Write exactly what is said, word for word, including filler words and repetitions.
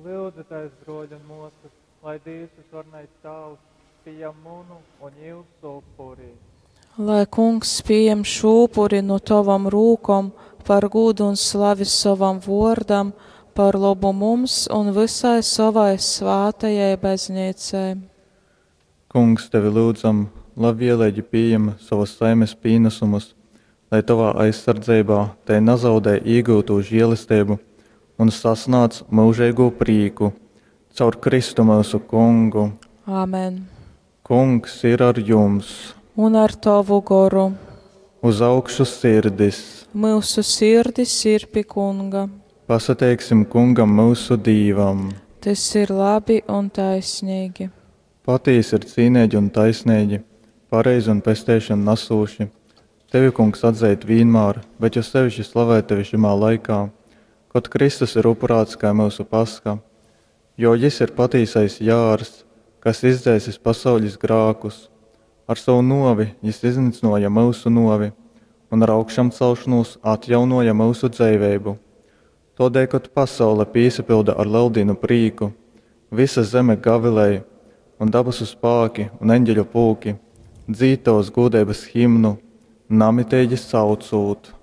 Lūdzu, droļu mūsus, lai Dievs varnais tavs, pieņem munu un jūsu upuri. Lai Kungs pieņem šūpuri no tavam rūkom par gūdu un slavis savam vordam, par labu mums un visai savai svātajai baznīcai. Kungs, tevi lūdzam, labvēlīgi pieņem savas saimes pīnesumus, lai tavā aizsardzībā tai nezaudē iegūtu žēlastību un sasnāc mūžīgu prīku caur Kristu mūsu Kungu. Āmen. Kungs ir ar jums. Un ar tavu goru. Uz augšu sirdis. Mūsu sirdis ir pie Kunga. Pasateiksim Kungam mūsu Dīvam. Tas ir labi un taisnīgi. Patīs ir cīnēģi un taisnēģi, pareizi un pestēšana nasūši. Tevi, Kungs, atzēt vienmēr, bet jo sevišķi slavēt tevi šimā laikā, kaut Kristus ir upurāts kā mūsu paska, jo jis ir patīsais jārs, kas izdzēsis pasaules grākus. Ar savu novi jis iznīcināja mūsu novi un ar augšām celšanos atjaunoja mūsu dzīvību. Todēļ, kad pasaule piesipilda ar lieldienu prīku, visa zeme gavilēja un dabasu spāki un eņģeļu pulki dzītos gūdības himnu, namitēģi saucūt.